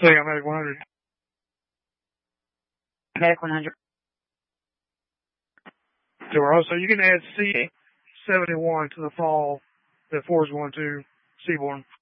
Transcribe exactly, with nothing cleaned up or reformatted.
Say I'm Medic one hundred. Medic one hundred. So also you can add C seventy-one to the fall that four is going to Seaborn.